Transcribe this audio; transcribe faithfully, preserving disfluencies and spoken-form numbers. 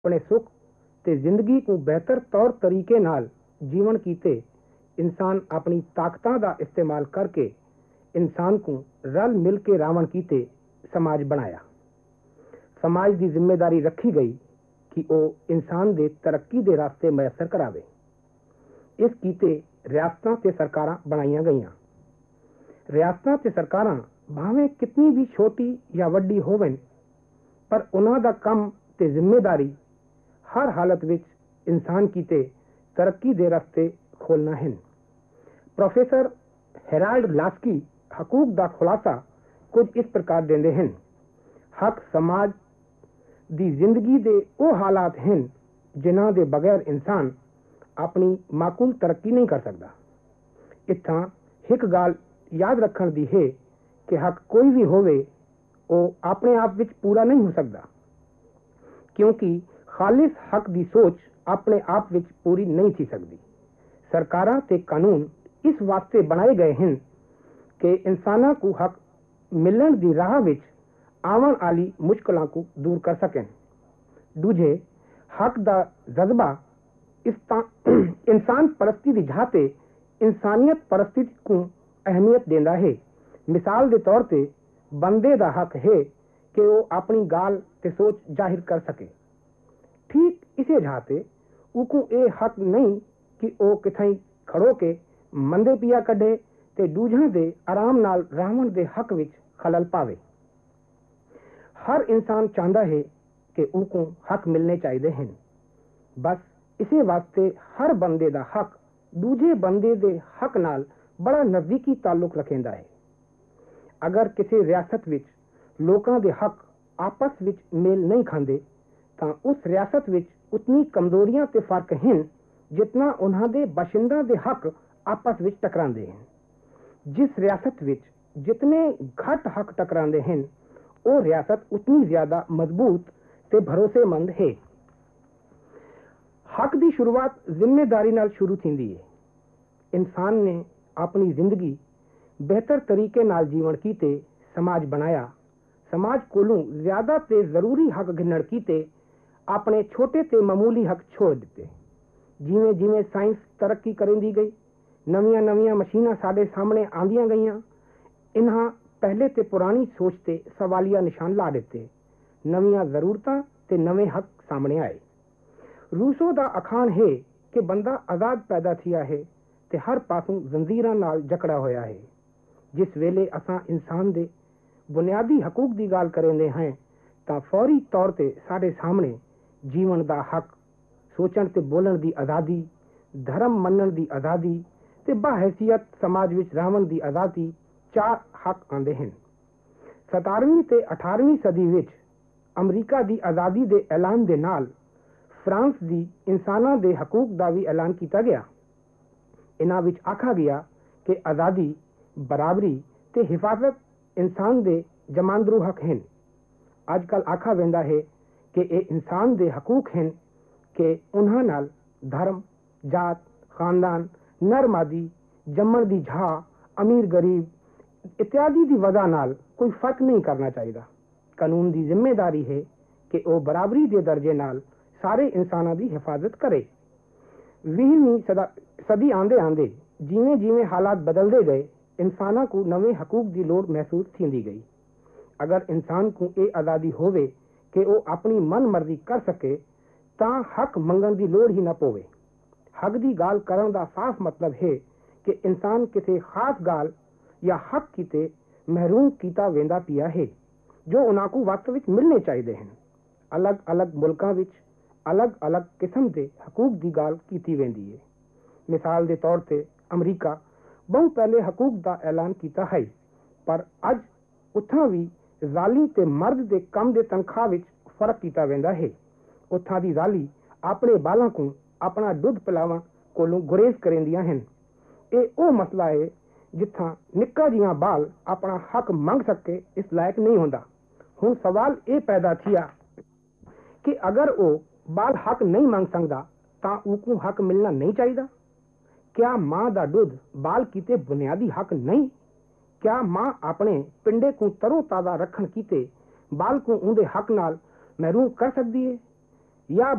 अपने सुख ते जिंदगी को बेहतर तौर तरीके नाल जीवन कीते इंसान अपनी ताकतां दा इस्तेमाल करके इंसान को रल मिल के रावण कीते समाज बनाया। समाज की जिम्मेदारी रखी गई कि वो इंसान दे तरक्की दे रास्ते मैसर करावे। इस कीते रियासतां ते सरकारां बनाईयां गईयां। रियासतां ते सरकारां भावें कितनी भी छोटी या वड्डी होवन, पर उन्हां दा काम ते जिम्मेदारी हर हालत विच इंसान कीते तरक्की दे रास्ते खोलना है। प्रोफेसर हेराल्ड लास्की हकूक दा खुलासा कुछ इस प्रकार देंदे हैं। हक समाज दी जिंदगी दे वो हालात हैं जिन्हां दे बगैर इंसान अपनी माकूल तरक्की नहीं कर सकता। इत्थां एक गाल याद रखण दी है कि हक कोई भी होवे वो अपने आप विच पूरा नहीं हो सकता, क्योंकि खालिस हक दी सोच अपने आप विच पूरी नहीं थी सकती। सरकारां ते कानून इस वास्ते बनाए गए हैं कि इंसानां को हक मिलण दी राह विच आवन आली मुश्किलां को दूर कर सकें। दूजे हक दा जज्बा इंसान परस्ती दी जाते इंसानियत परस्ती को अहमियत देंदा है। मिसाल दे तौर ते बंदे दा हक है कि वो अपनी गाल ते सोच जाहिर कर सके। ठीक इसे जाते उको ए हक नहीं कि वो किथाई खड़ो के मंदे पिया कढे ते दूजा दे आराम नाल रावण दे हक विच खलल पावे। हर इंसान चाहता है कि उको हक मिलने चाहिए हैं। बस इसे वास्ते हर बंदे दा हक दूजे बंदे दे हक नाल बड़ा नजदीकी ताल्लुक रखेंदा है। अगर किसी रियासत विच लोकां दे हक आपस विच मेल नहीं खांदे तां उस रियासत विच उतनी कमजोरियां ते फर्क हैं जितना उन्हां दे बाशिंदा दे हक आपस विच टकरांदे हैं। जिस रियासत विच जितने घट हक टकरांदे हैं वो रियासत उतनी ज्यादा मजबूत ते भरोसेमंद है। हक दी शुरुआत जिम्मेदारी नाल शुरू थींदी है। इंसान ने अपनी जिंदगी बेहतर तरीके नाल जीवन कीते समाज बनाया। समाज कोलों ज्यादा ते जरूरी हक गिनण कीते अपने छोटे ते मामूली हक छोड़ दिते। जिवें जिवें साइंस तरक्की करेंदी गई, नवीं नवीं मशीनां साडे सामने आंदियां गईयां, इन्हां पहले ते पुरानी सोच ते सवालिया निशान ला दिते। नवीं जरूरतां ते नवे हक सामने आए। रूसो दा अखान है कि बंदा आजाद पैदा थिया है ते हर पासों जंजीरां नाल जकड़ा होया है। जिस वेले असां इंसान दे बुनियादी हकूक दी गाल करेंदे हैं तां फौरी तौर ते साडे सामने जीवन दा हक, सोचण ते बोलण दी आजादी, धर्म मनण दी आजादी ते बाहैसियत समाज विच रहण दी आजादी चार हक आंदे हैं। सतारवीं ते अठारहवीं सदी विच अमरीका दी आजादी दे ऐलान दे नाल फ्रांस दी इंसानां दे हकूक दा भी ऐलान किया गया। इन्हां विच आखा गया कि आजादी, बराबरी ते हिफाजत इंसान दे जमानदरू हक हैं। आजकल आखा वेंदा है कि ये इंसान दे हकूक हैं कि उन्हां नाल धर्म, जात, खानदान, नर मादी, जम्मण दी झा, अमीर गरीब इत्यादि दी वजह नाल कोई फर्क नहीं करना चाहिए। कानून दी जिम्मेदारी है कि वो बराबरी दे दर्जे नाल सारे इंसानां दी हिफाजत करे। वीहवीं सदी आंदे आंदे जिवें जिवें हालात बदलते गए इंसानां को नवे हकूक दी लोड़ महसूस थींदी गई। अगर इंसान को ये आजादी होवे कि वो अपनी मन मर्जी कर सके तां हक मंगण दी लोड़ ही न पोवे। हक दी गाल करन दा साफ मतलब है कि इंसान किसी खास गाल या हक कीते महरूम कीता वेंदा पिया है जो उन्हां को वास्तविक मिलने चाहिए हैं। अलग अलग मुल्कां विच अलग अलग किस्म के हकूक की गाल की वेंदी है। मिसाल के तौर पर अमरीका बहुत पहले हकूक का ऐलान किया है, पर अज उथा भी जाली ते मर्द के कम के तनख्वाह विच फर्क किया वेंदा है। उथा दी जाली अपने बालों को अपना दुध पिलावन कोलों गुरेज करेंदियां हैं। ये वो मसला है जिथा निक्का जिहा बाल अपना हक मंग सके इस लायक नहीं होंदा। हुण सवाल ये पैदा थिया कि अगर वो बाल हक नहीं मंग सकता तां उनको हक मिलना नहीं चाहिए। क्या मां दा दुध बाल कीते बुनियादी हक नहीं? क्या मां अपने पिंडे को तरो ताजा रखन कीते बाल को उनके हक नाल महरूम कर सकती है? या